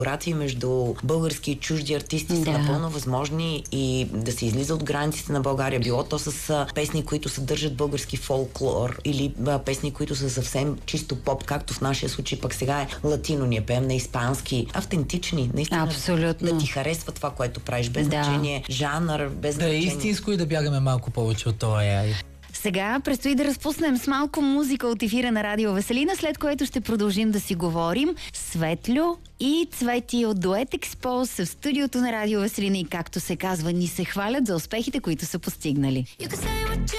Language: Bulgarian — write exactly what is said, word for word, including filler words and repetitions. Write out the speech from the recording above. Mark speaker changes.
Speaker 1: колаборации между български и чужди артисти са
Speaker 2: Да.
Speaker 1: напълно възможни и да се излиза от границите на България. Било то с а, песни, които съдържат български фолклор или а, песни, които са съвсем чисто поп, както в нашия случай пък сега е латино. Ние пеем на испански. Автентични. Наистина.
Speaker 2: Абсолютно.
Speaker 1: Да ти харесва това, което правиш. Без
Speaker 2: Да.
Speaker 1: значение жанър, без
Speaker 3: Да е
Speaker 1: значение.
Speaker 3: истинско и да бягаме малко повече от това яй.
Speaker 2: Сега предстои да разпуснем с малко музика от ефира на Радио Веселина, след което ще продължим да си говорим. Светлю и Цвети от Дует Експоз в студиото на Радио Веселина и, както се казва, ни се хвалят за успехите, които са постигнали.